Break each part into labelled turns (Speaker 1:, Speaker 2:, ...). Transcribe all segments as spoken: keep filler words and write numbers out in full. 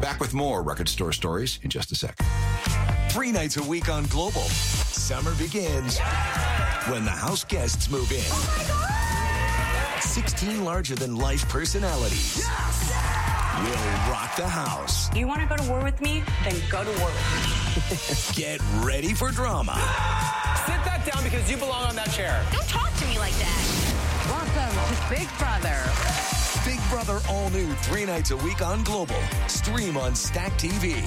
Speaker 1: Back with more Record Store Stories in just a sec.
Speaker 2: Three nights a week on Global. Summer begins when the house guests move in.
Speaker 3: Oh my God!
Speaker 2: sixteen larger-than-life personalities will rock the house.
Speaker 4: You want to go to war with me? Then go to war with me.
Speaker 2: Get ready for drama.
Speaker 5: Sit that down because you belong on that chair.
Speaker 3: Don't talk to me like that.
Speaker 6: Welcome to Big Brother.
Speaker 2: Big Brother all new three nights a week on Global. Stream on Stack T V.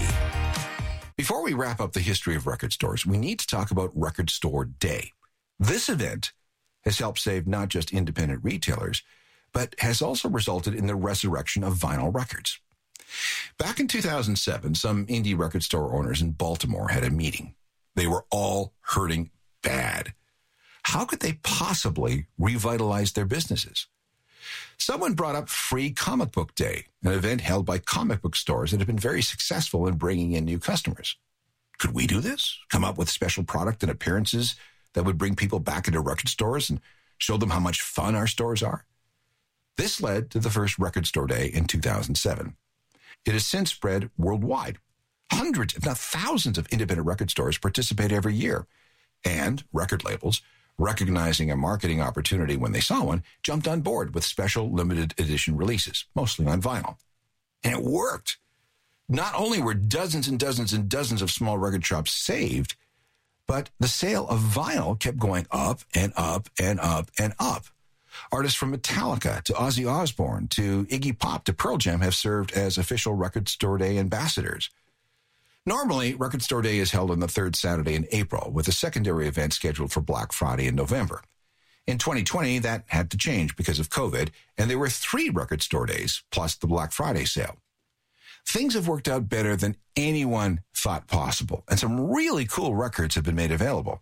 Speaker 1: Before we wrap up the history of record stores, we need to talk about Record Store Day. This event has helped save not just independent retailers, but has also resulted in the resurrection of vinyl records. Back in two thousand seven, some indie record store owners in Baltimore had a meeting. They were all hurting bad. How could they possibly revitalize their businesses? Someone brought up Free Comic Book Day, an event held by comic book stores that have been very successful in bringing in new customers. Could we do this? Come up with special product and appearances that would bring people back into record stores and show them how much fun our stores are? This led to the first Record Store Day in two thousand seven. It has since spread worldwide. Hundreds, if not thousands, of independent record stores participate every year. And record labels, recognizing a marketing opportunity when they saw one, jumped on board with special limited edition releases, mostly on vinyl. And it worked. Not only were dozens and dozens and dozens of small record shops saved, but the sale of vinyl kept going up and up and up and up. Artists from Metallica to Ozzy Osbourne to Iggy Pop to Pearl Jam have served as official Record Store Day ambassadors. Normally, Record Store Day is held on the third Saturday in April, with a secondary event scheduled for Black Friday in November. In twenty twenty, that had to change because of COVID, and there were three Record Store Days, plus the Black Friday sale. Things have worked out better than anyone thought possible, and some really cool records have been made available.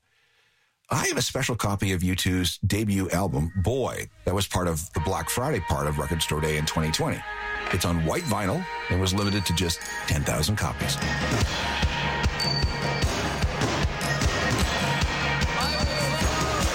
Speaker 1: I have a special copy of U two's debut album, Boy, that was part of the Black Friday part of Record Store Day in twenty twenty. It's on white vinyl and was limited to just ten thousand copies.